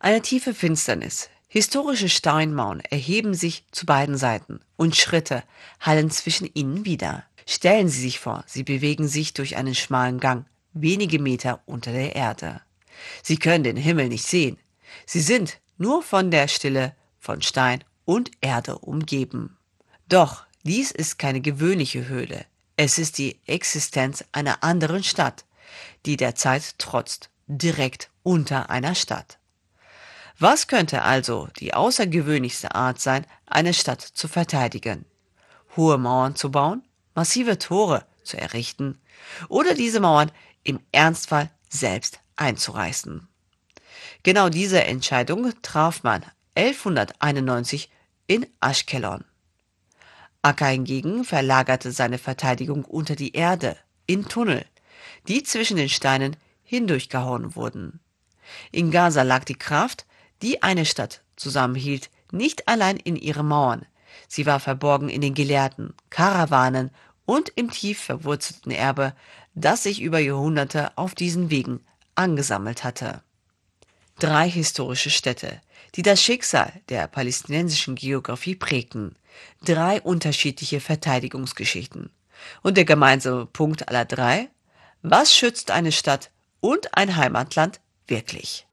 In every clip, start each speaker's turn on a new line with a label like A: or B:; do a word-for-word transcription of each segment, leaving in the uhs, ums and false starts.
A: Eine tiefe Finsternis. Historische Steinmauern erheben sich zu beiden Seiten und Schritte hallen zwischen ihnen wider. Stellen Sie sich vor, Sie bewegen sich durch einen schmalen Gang, wenige Meter unter der Erde. Sie können den Himmel nicht sehen. Sie sind nur von der Stille von Stein und Erde umgeben. Doch dies ist keine gewöhnliche Höhle. Es ist die Existenz einer anderen Stadt, die der Zeit trotzt, direkt unter einer Stadt. Was könnte also die außergewöhnlichste Art sein, eine Stadt zu verteidigen? Hohe Mauern zu bauen, massive Tore zu errichten oder diese Mauern im Ernstfall selbst einzureißen? Genau diese Entscheidung traf man elfhunderteinundneunzig in Aschkelon. Akka hingegen verlagerte seine Verteidigung unter die Erde, in Tunnel, die zwischen den Steinen hindurchgehauen wurden. In Gaza lag die Kraft, die eine Stadt zusammenhielt, nicht allein in ihren Mauern. Sie war verborgen in den Gelehrten, Karawanen und im tief verwurzelten Erbe, das sich über Jahrhunderte auf diesen Wegen angesammelt hatte. Drei historische Städte, die das Schicksal der palästinensischen Geografie prägten. Drei unterschiedliche Verteidigungsgeschichten. Und der gemeinsame Punkt aller drei: Was schützt eine Stadt und ein Heimatland wirklich?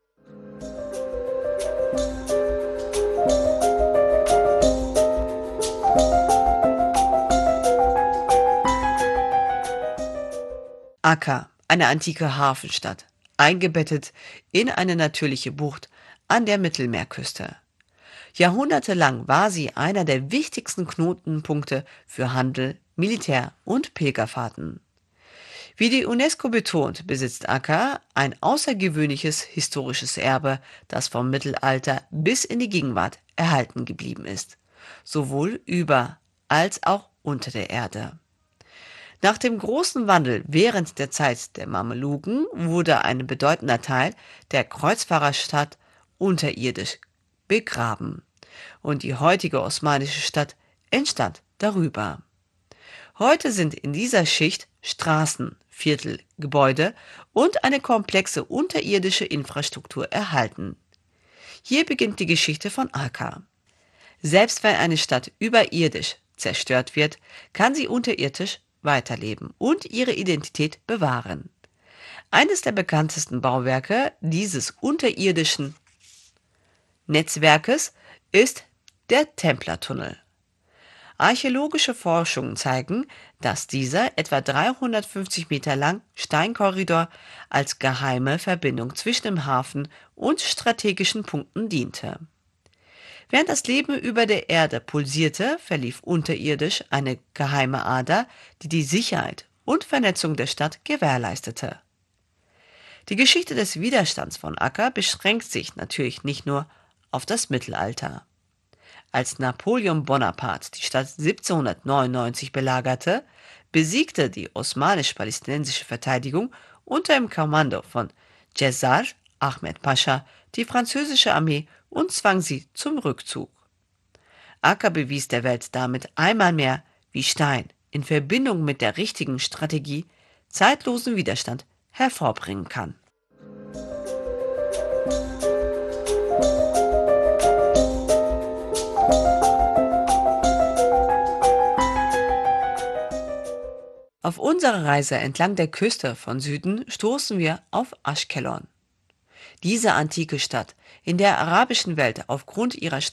A: Akka, eine antike Hafenstadt, eingebettet in eine natürliche Bucht an der Mittelmeerküste. Jahrhundertelang war sie einer der wichtigsten Knotenpunkte für Handel, Militär und Pilgerfahrten. Wie die UNESCO betont, besitzt Akka ein außergewöhnliches historisches Erbe, das vom Mittelalter bis in die Gegenwart erhalten geblieben ist, sowohl über als auch unter der Erde. Nach dem großen Wandel während der Zeit der Mameluken wurde ein bedeutender Teil der Kreuzfahrerstadt unterirdisch begraben und die heutige osmanische Stadt entstand darüber. Heute sind in dieser Schicht Straßen, Viertel, Gebäude und eine komplexe unterirdische Infrastruktur erhalten. Hier beginnt die Geschichte von Akka. Selbst wenn eine Stadt überirdisch zerstört wird, kann sie unterirdisch weiterleben und ihre Identität bewahren. Eines der bekanntesten Bauwerke dieses unterirdischen Netzwerkes ist der Templertunnel. Archäologische Forschungen zeigen, dass dieser etwa dreihundertfünfzig Meter lang Steinkorridor als geheime Verbindung zwischen dem Hafen und strategischen Punkten diente. Während das Leben über der Erde pulsierte, verlief unterirdisch eine geheime Ader, die die Sicherheit und Vernetzung der Stadt gewährleistete. Die Geschichte des Widerstands von Akka beschränkt sich natürlich nicht nur auf das Mittelalter. Als Napoleon Bonaparte die Stadt siebzehnhundertneunundneunzig belagerte, besiegte die osmanisch-palästinensische Verteidigung unter dem Kommando von Cesar Ahmed Pascha die französische Armee und zwang sie zum Rückzug. Akka bewies der Welt damit einmal mehr, wie Stein in Verbindung mit der richtigen Strategie zeitlosen Widerstand hervorbringen kann. Auf unserer Reise entlang der Küste von Süden stoßen wir auf Aschkelon. Diese antike Stadt, in der arabischen Welt aufgrund ihrer